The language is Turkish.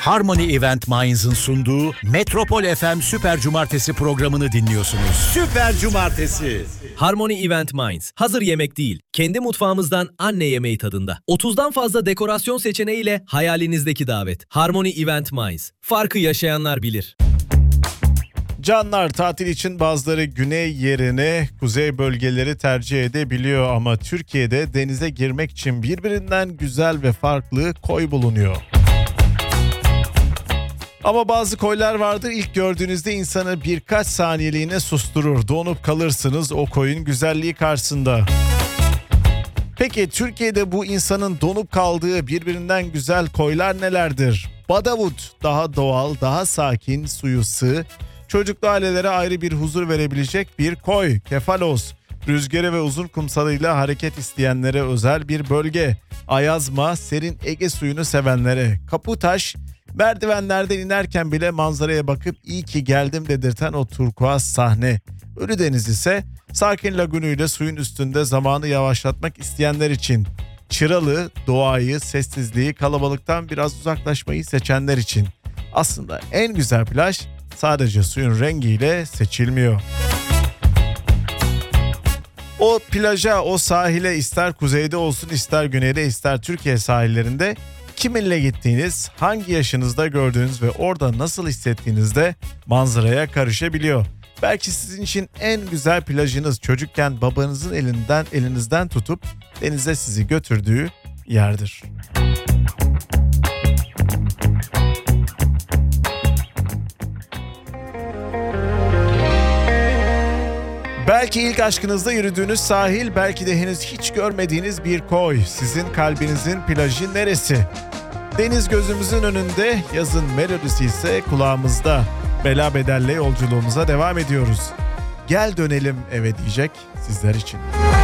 Harmony Event Minds'ın sunduğu Metropol FM Süper Cumartesi programını dinliyorsunuz. Süper Cumartesi. Harmony Event Minds. Hazır yemek değil, kendi mutfağımızdan anne yemeği tadında. 30'dan fazla dekorasyon seçeneğiyle hayalinizdeki davet. Harmony Event Minds. Farkı yaşayanlar bilir. Canlar, tatil için bazıları güney yerine kuzey bölgeleri tercih edebiliyor ama Türkiye'de denize girmek için birbirinden güzel ve farklı koy bulunuyor. Ama bazı koylar vardır, ilk gördüğünüzde insanı birkaç saniyeliğine susturur. Donup kalırsınız o koyun güzelliği karşısında. Peki Türkiye'de bu insanın donup kaldığı birbirinden güzel koylar nelerdir? Badavut, daha doğal, daha sakin, suyu sığ, çocuklu ailelere ayrı bir huzur verebilecek bir koy. Kefalos, rüzgarı ve uzun kumsalıyla hareket isteyenlere özel bir bölge. Ayazma, serin Ege suyunu sevenlere. Kaputaş, merdivenlerden inerken bile manzaraya bakıp iyi ki geldim dedirten o turkuaz sahne. Ölüdeniz ise sakin lagünüyle suyun üstünde zamanı yavaşlatmak isteyenler için. Çıralı, doğayı, sessizliği, kalabalıktan biraz uzaklaşmayı seçenler için. Aslında en güzel plaj sadece suyun rengiyle seçilmiyor. O plaja, o sahile ister kuzeyde olsun ister güneyde ister Türkiye sahillerinde kiminle gittiğiniz, hangi yaşınızda gördüğünüz ve orada nasıl hissettiğinizde manzaraya karışabiliyor. Belki sizin için en güzel plajınız çocukken babanızın elinizden tutup denize sizi götürdüğü yerdir. Belki ilk aşkınızda yürüdüğünüz sahil, belki de henüz hiç görmediğiniz bir koy. Sizin kalbinizin plajı neresi? Deniz gözümüzün önünde, yazın melodisi ise kulağımızda. Bela Bedel'le yolculuğumuza devam ediyoruz. Gel dönelim eve diyecek sizler için.